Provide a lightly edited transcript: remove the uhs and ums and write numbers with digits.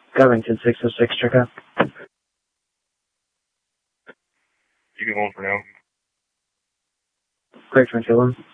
Covington 606, check out. You can hold for now. Clear 21.